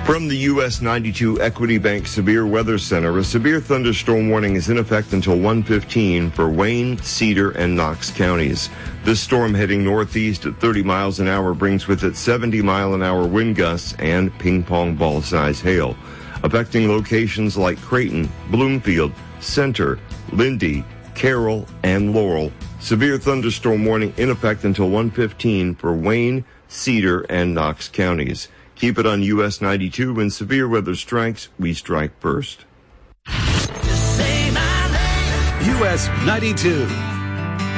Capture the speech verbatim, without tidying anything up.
From the U S ninety-two Equity Bank Severe Weather Center, a severe thunderstorm warning is in effect until one fifteen for Wayne, Cedar, and Knox counties. This storm heading northeast at thirty miles an hour brings with it seventy mile an hour wind gusts and ping-pong ball-size hail, affecting locations like Creighton, Bloomfield, Center, Lindy, Carroll, and Laurel. Severe thunderstorm warning in effect until one fifteen for Wayne, Cedar, and Knox counties. Keep it on U S ninety-two. When severe weather strikes, we strike first. U S ninety-two.